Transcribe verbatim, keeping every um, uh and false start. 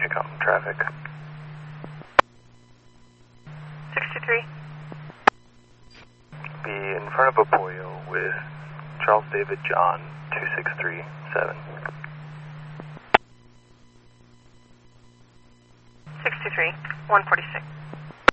Unicom traffic. sixty-three. Be in front of Apoyo with Charles David John two six three seven. sixty-three, one forty-six.